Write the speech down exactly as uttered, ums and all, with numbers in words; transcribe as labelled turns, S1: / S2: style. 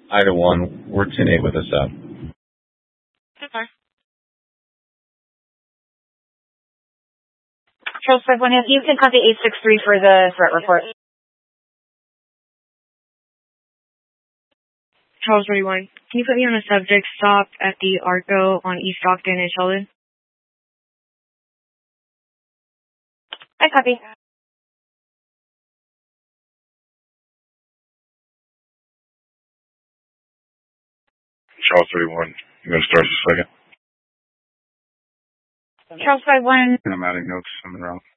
S1: Ida one, we're ten eight with us up.
S2: Okay. Charles five one, you can copy eight six three for the threat report.
S3: Charles thirty-one, can you put me on a subject stop at the Arco on East Stockton and Sheldon?
S2: I copy.
S4: Charles thirty-one, you going to start in a second?
S2: Charles five one.
S4: I'm adding notes, something wrong.